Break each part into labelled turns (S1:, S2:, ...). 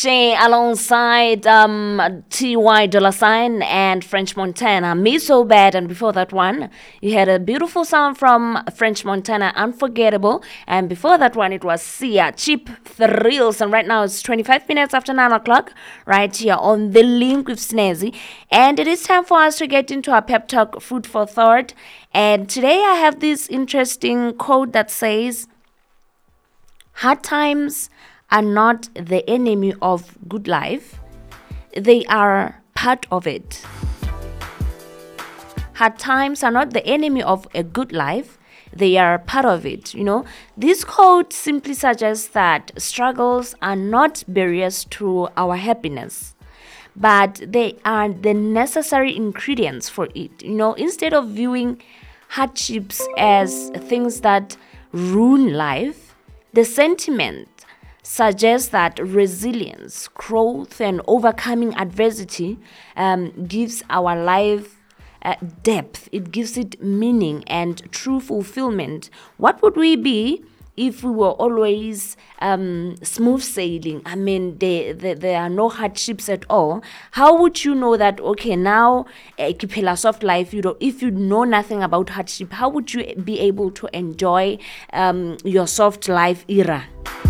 S1: Tinashe alongside T.Y. Dollar Sign and French Montana. Me So Bad. And before that one, you had a beautiful sound from French Montana, Unforgettable. And before that one, it was Sia, Cheap Thrills. And right now it's 25 minutes after 9 o'clock, right here on The Link with Snazzy. And it is time for us to get into our pep talk, food for thought. And today I have this interesting quote that says, hard times are not the enemy of good life, they are part of it. Hard times are not the enemy of a good life, they are part of it. You know, this quote simply suggests that struggles are not barriers to our happiness, but they are the necessary ingredients for it. You know, instead of viewing hardships as things that ruin life, the sentiment suggests that resilience, growth, and overcoming adversity gives our life depth. It gives it meaning and true fulfillment. What would we be if we were always smooth sailing? I mean, there are no hardships at all. How would you know that, okay, now a soft life, if you know nothing about hardship, how would you be able to enjoy your soft life era?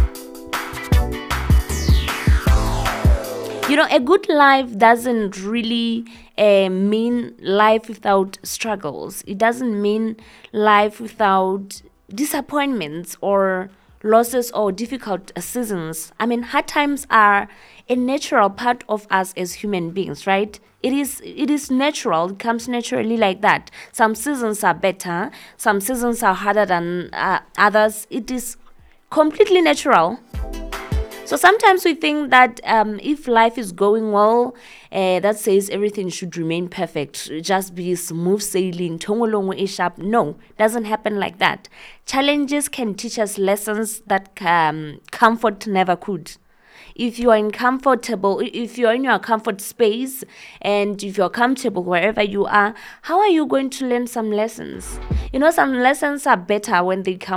S1: You know, a good life doesn't really mean life without struggles. It doesn't mean life without disappointments or losses or difficult seasons. I mean, hard times are a natural part of us as human beings, right? It is natural. It comes naturally like that. Some seasons are better. Some seasons are harder than others. It is completely natural. So sometimes we think that if life is going well, that says everything should remain perfect, just be smooth sailing, tongolongo e sharp. No, doesn't happen like that. Challenges can teach us lessons that comfort never could. If you are if you are in your comfort space and if you're comfortable wherever you are, how are you going to learn some lessons? You know, some lessons are better when they come